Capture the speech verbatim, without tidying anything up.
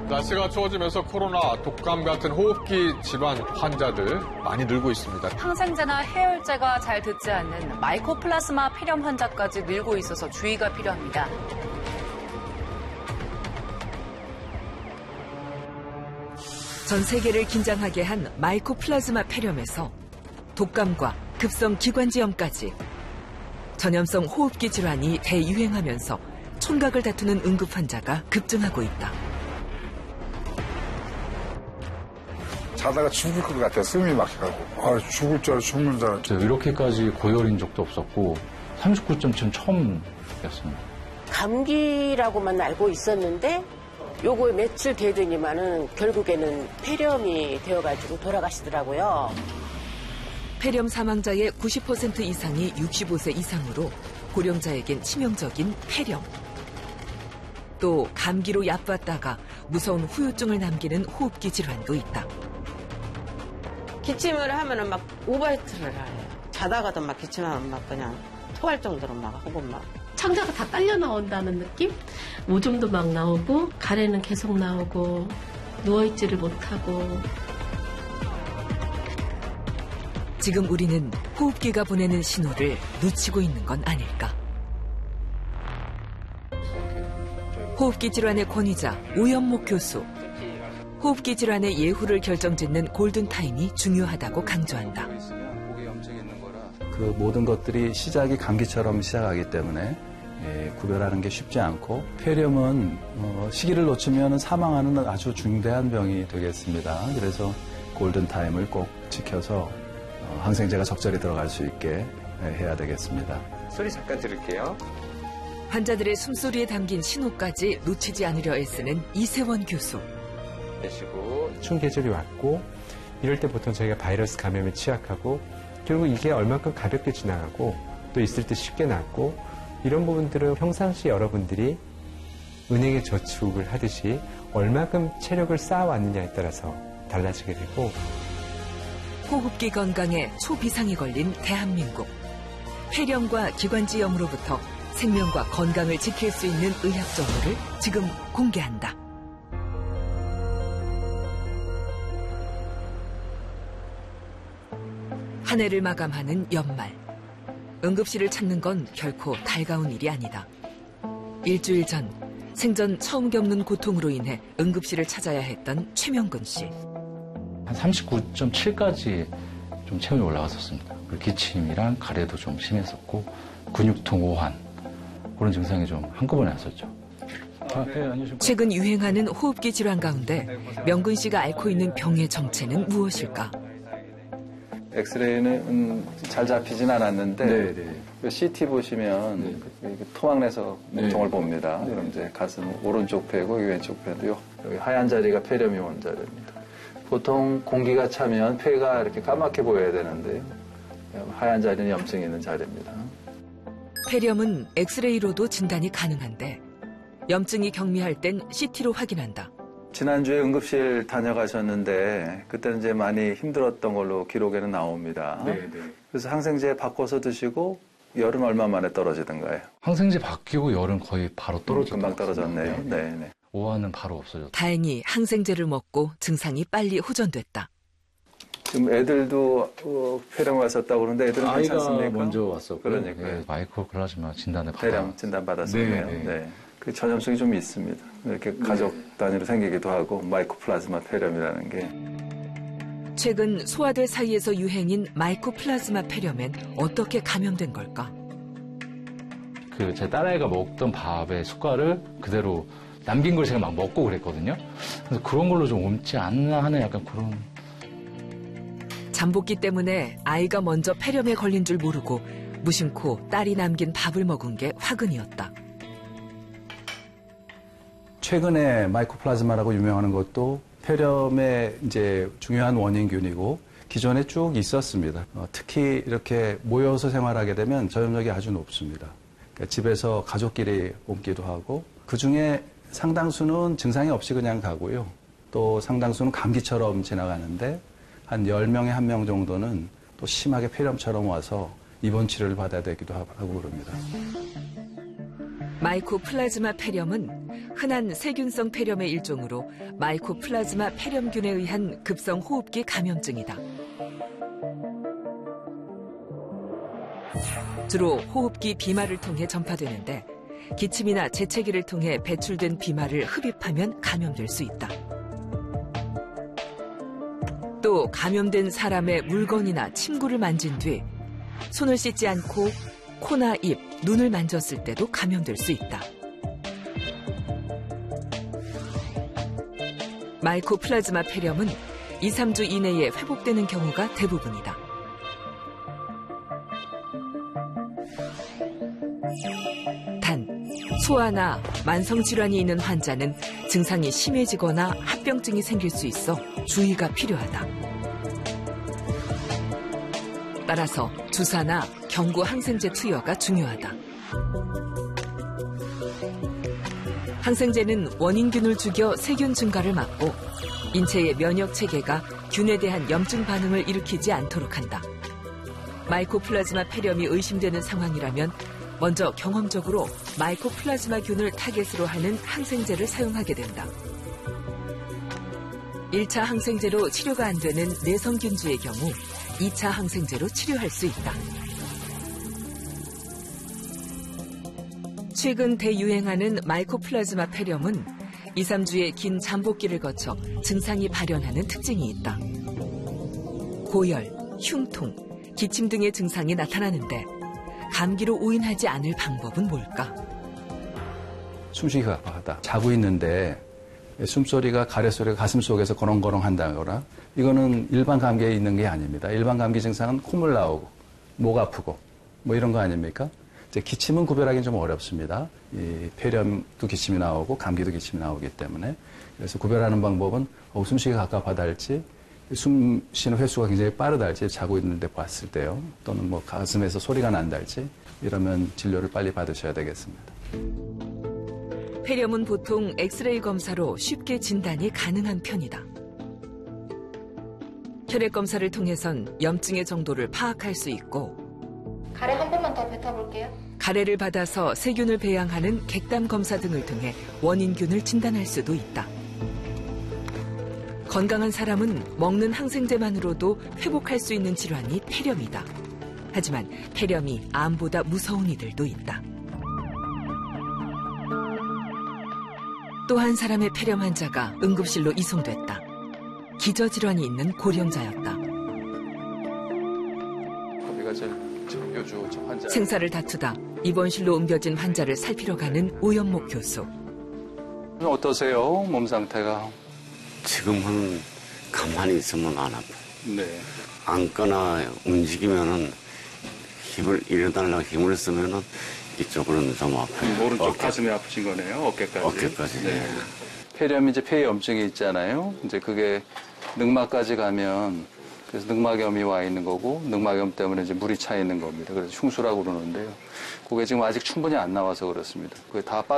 날씨가 추워지면서 코로나, 독감 같은 호흡기 질환 환자들 많이 늘고 있습니다. 항생제나 해열제가 잘 듣지 않는 마이코플라스마 폐렴 환자까지 늘고 있어서 주의가 필요합니다. 전 세계를 긴장하게 한 마이코플라즈마 폐렴에서 독감과 급성 기관지염까지 전염성 호흡기 질환이 대유행하면서 촌각을 다투는 응급 환자가 급증하고 있다. 자다가 죽을 것 같아. 숨이 막혀가지고. 아, 죽을 줄 알고 죽는 줄 알았죠. 이렇게까지 고열인 적도 없었고 삼십구 점 칠은 처음이었습니다. 감기라고만 알고 있었는데 요거 며칠 되더니만은 결국에는 폐렴이 되어가지고 돌아가시더라고요. 폐렴 사망자의 구십 퍼센트 이상이 육십오 세 이상으로 고령자에겐 치명적인 폐렴. 또 감기로 얕봤다가 무서운 후유증을 남기는 호흡기 질환도 있다. 기침을 하면은 막 오버히트를 해요. 자다가도 막 기침하면 막 그냥 토할 정도로 막 하고 막. 창자가 다 딸려 나온다는 느낌? 오줌도 막 나오고 가래는 계속 나오고 누워있지를 못하고. 지금 우리는 호흡기가 보내는 신호를 놓치고 있는 건 아닐까? 호흡기 질환의 권위자 오연목 교수. 호흡기 질환의 예후를 결정짓는 골든타임이 중요하다고 강조한다. 그 모든 것들이 시작이 감기처럼 시작하기 때문에 예, 구별하는 게 쉽지 않고 폐렴은 어, 시기를 놓치면 사망하는 아주 중대한 병이 되겠습니다. 그래서 골든타임을 꼭 지켜서 어, 항생제가 적절히 들어갈 수 있게 해야 되겠습니다. 소리 잠깐 들을게요. 환자들의 숨소리에 담긴 신호까지 놓치지 않으려 애쓰는 이세원 교수. 내쉬고 추운 계절이 왔고 이럴 때 보통 저희가 바이러스 감염에 취약하고 그리고 이게 얼만큼 가볍게 지나가고 또 있을 때 쉽게 낫고 이런 부분들은 평상시 여러분들이 은행에 저축을 하듯이 얼만큼 체력을 쌓아왔느냐에 따라서 달라지게 되고 호흡기 건강에 초비상이 걸린 대한민국. 폐렴과 기관지염으로부터 생명과 건강을 지킬 수 있는 의학 정보를 지금 공개한다. 한 해를 마감하는 연말. 응급실을 찾는 건 결코 달가운 일이 아니다. 일주일 전 생전 처음 겪는 고통으로 인해 응급실을 찾아야 했던 최명근 씨. 한 삼십구 점 칠까지 좀 체온이 올라갔었습니다. 그리고 기침이랑 가래도 좀 심했었고 근육통, 오한 그런 증상이 좀 한꺼번에 왔었죠. 아, 네, 최근 유행하는 호흡기 질환 가운데 명근 씨가 앓고 있는 병의 정체는 무엇일까? 엑스레이는 잘 잡히진 않았는데 네, 네. 그 씨티 보시면 네. 토막내서 몸통을 네. 봅니다. 네. 그럼 이제 가슴 오른쪽 폐고 왼쪽 폐도요. 여기 하얀 자리가 폐렴이 온 자리입니다. 보통 공기가 차면 폐가 이렇게 까맣게 보여야 되는데 하얀 자리는 염증이 있는 자리입니다. 폐렴은 엑스레이로도 진단이 가능한데 염증이 경미할 땐 씨티로 확인한다. 지난주에 응급실 다녀가셨는데 그때는 이제 많이 힘들었던 걸로 기록에는 나옵니다. 네, 네. 그래서 항생제 바꿔서 드시고 열은 얼마 만에 떨어지던가요? 항생제 바뀌고 열은 거의 바로 떨어졌어요. 금방 떨어졌네요. 네, 네. 네. 오한은 바로 없어졌다. 다행히 항생제를 먹고 증상이 빨리 호전됐다. 지금 애들도 어, 폐렴 왔었다고 그러는데 애들은 아이가 괜찮습니까? 먼저 왔었고 그러니까 네, 마이코플라즈마 진단을 받아. 폐렴 진단 받았었네요. 네, 네. 네. 그 전염성이 좀 있습니다. 이렇게 네. 가족 단위로 생기기도 하고 마이코플라즈마 폐렴이라는 게. 최근 소아들 사이에서 유행인 마이코플라즈마 폐렴엔 어떻게 감염된 걸까? 그 제 딸아이가 먹던 밥에 숟갈을 그대로 남긴 걸 제가 막 먹고 그랬거든요. 그래서 그런 걸로 좀 옮지 않나 하는 약간 그런. 잠복기 때문에 아이가 먼저 폐렴에 걸린 줄 모르고 무심코 딸이 남긴 밥을 먹은 게 화근이었다. 최근에 마이코플라즈마라고 유명하는 것도 폐렴의 이제 중요한 원인균이고 기존에 쭉 있었습니다. 어, 특히 이렇게 모여서 생활하게 되면 전염력이 아주 높습니다. 그러니까 집에서 가족끼리 옮기도 하고 그중에 상당수는 증상이 없이 그냥 가고요. 또 상당수는 감기처럼 지나가는데 한 열 명에 한 명 정도는 또 심하게 폐렴처럼 와서 입원 치료를 받아야 되기도 하고 그럽니다. 마이코플라즈마 폐렴은 흔한 세균성 폐렴의 일종으로 마이코플라즈마 폐렴균에 의한 급성 호흡기 감염증이다. 주로 호흡기 비말을 통해 전파되는데 기침이나 재채기를 통해 배출된 비말을 흡입하면 감염될 수 있다. 또 감염된 사람의 물건이나 침구를 만진 뒤 손을 씻지 않고 코나 입, 눈을 만졌을 때도 감염될 수 있다. 마이코플라즈마 폐렴은 이, 삼 주 이내에 회복되는 경우가 대부분이다. 단, 소아나 만성질환이 있는 환자는 증상이 심해지거나 합병증이 생길 수 있어 주의가 필요하다. 따라서 주사나 경구 항생제 투여가 중요하다. 항생제는 원인균을 죽여 세균 증가를 막고 인체의 면역 체계가 균에 대한 염증 반응을 일으키지 않도록 한다. 마이코플라즈마 폐렴이 의심되는 상황이라면 먼저 경험적으로 마이코플라즈마균을 타겟으로 하는 항생제를 사용하게 된다. 일 차 항생제로 치료가 안 되는 내성균주의 경우 이 차 항생제로 치료할 수 있다. 최근 대유행하는 마이코플라즈마 폐렴은 이, 삼 주의 긴 잠복기를 거쳐 증상이 발현하는 특징이 있다. 고열, 흉통, 기침 등의 증상이 나타나는데 감기로 오인하지 않을 방법은 뭘까? 숨쉬기가 압박하다. 자고 있는데 숨소리가 가래소리가 가슴 속에서 거렁거렁 한다거나 이거는 일반 감기에 있는 게 아닙니다. 일반 감기 증상은 콧물 나오고 목 아프고 뭐 이런 거 아닙니까? 이제 기침은 구별하기는 좀 어렵습니다. 이 폐렴도 기침이 나오고 감기도 기침이 나오기 때문에 그래서 구별하는 방법은 어, 숨쉬기가 갑갑하다 할지 숨 쉬는 횟수가 굉장히 빠르다 할지 자고 있는데 봤을 때요. 또는 뭐 가슴에서 소리가 난다 할지 이러면 진료를 빨리 받으셔야 되겠습니다. 폐렴은 보통 엑스레이 검사로 쉽게 진단이 가능한 편이다. 혈액 검사를 통해선 염증의 정도를 파악할 수 있고 가래 한 번만 더 뱉어볼게요. 가래를 받아서 세균을 배양하는 객담 검사 등을 통해 원인균을 진단할 수도 있다. 건강한 사람은 먹는 항생제만으로도 회복할 수 있는 질환이 폐렴이다. 하지만 폐렴이 암보다 무서운 이들도 있다. 또 한 사람의 폐렴 환자가 응급실로 이송됐다. 기저질환이 있는 고령자였다. 생사를 다투다 입원실로 옮겨진 환자를 살피러 가는 오연목 교수. 어떠세요? 몸 상태가? 지금은 가만히 있으면 안 아파요. 네. 앉거나 움직이면은 힘을, 일어나려고 힘을 쓰면은 이쪽으로는 좀 아파요. 오른쪽 어깨. 가슴이 아프신 거네요. 어깨까지. 어깨까지. 네. 폐렴이 이제 폐염증이 있잖아요. 이제 그게 늑막까지 가면 그래서 늑막염이 와 있는 거고 늑막염 때문에 이제 물이 차 있는 겁니다. 그래서 흉수라고 그러는데요. 그게 지금 아직 충분히 안 나와서 그렇습니다. 그게 다